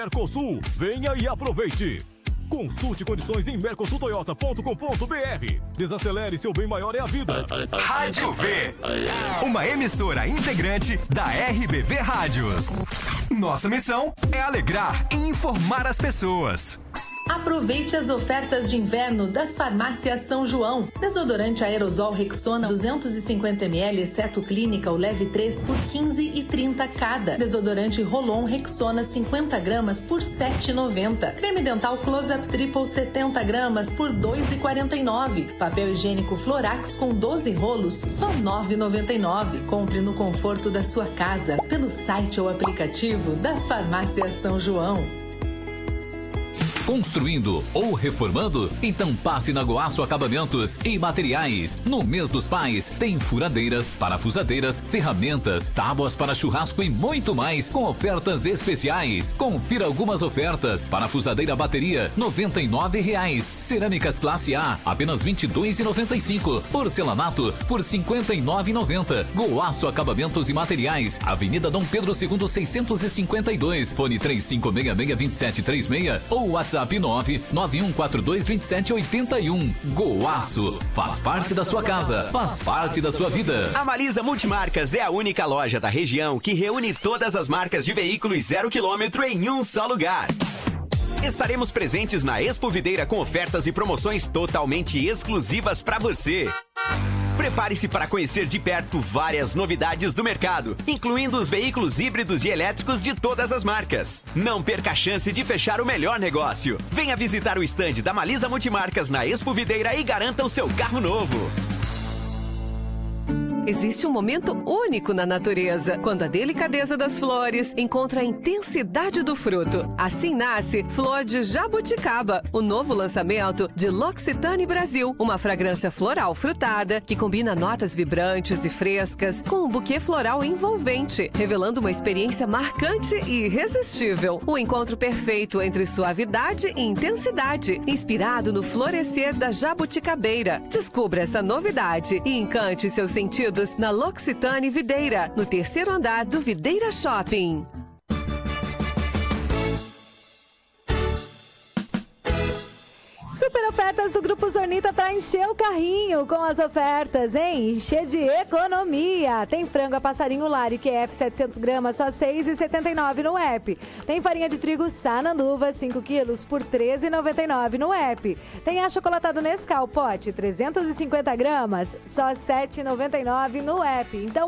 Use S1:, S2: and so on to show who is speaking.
S1: Mercosul, venha e aproveite. Consulte condições em mercosultoyota.com.br. Desacelere, seu bem maior é a vida.
S2: Rádio V, uma emissora integrante da RBV Rádios. Nossa missão é alegrar e informar as pessoas.
S3: Aproveite as ofertas de inverno das Farmácias São João. Desodorante aerosol Rexona 250 ml, exceto clínica, o leve 3 por 15,30 cada. Desodorante Rolon Rexona 50 gramas por 7,90. Creme dental Close-Up Triple 70 gramas por 2,49. Papel higiênico Florax com 12 rolos, só 9,99. Compre no conforto da sua casa, pelo site ou aplicativo das Farmácias São João.
S4: Construindo ou reformando? Então passe na Goaço Acabamentos e Materiais. No mês dos pais, tem furadeiras, parafusadeiras, ferramentas, tábuas para churrasco e muito mais com ofertas especiais. Confira algumas ofertas. Parafusadeira bateria, R$ 99,00. Cerâmicas classe A, apenas R$ 22,95. Porcelanato, por R$ 59,90. Goaço Acabamentos e Materiais, Avenida Dom Pedro II 652. Fone 3566-2736 ou WhatsApp 991422781. Goaço, faz parte da sua casa, faz parte da sua vida.
S5: A Malisa Multimarcas é a única loja da região que reúne todas as marcas de veículos 0 km em um só lugar. Estaremos presentes na Expo Videira com ofertas e promoções totalmente exclusivas para você. Prepare-se para conhecer de perto várias novidades do mercado, incluindo os veículos híbridos e elétricos de todas as marcas. Não perca a chance de fechar o melhor negócio. Venha visitar o estande da Malisa Multimarcas na Expo Videira e garanta o seu carro novo.
S6: Existe um momento único na natureza, quando a delicadeza das flores encontra a intensidade do fruto. Assim nasce Flor de Jabuticaba, o novo lançamento de L'Occitane Brasil, uma fragrância floral frutada que combina notas vibrantes e frescas com um buquê floral envolvente, revelando uma experiência marcante e irresistível. O encontro perfeito entre suavidade e intensidade, inspirado no florescer da jabuticabeira. Descubra essa novidade e encante seus sentidos na L'Occitane Videira, no 3º andar do Videira Shopping.
S7: Super ofertas do Grupo Zornita para encher o carrinho com as ofertas, hein? Encher de economia. Tem frango a passarinho Lari, QF 700 gramas, só R$ 6,79 no app. Tem farinha de trigo Sananduva, 5 quilos, por R$ 13,99 no app. Tem achocolatado Nescau, pote, 350 gramas, só R$ 7,99 no app. Então,